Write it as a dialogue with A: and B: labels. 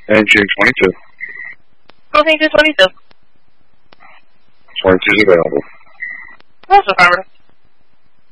A: And June 22.
B: Closing June 22.
A: 22 is available.
B: That's affirmative.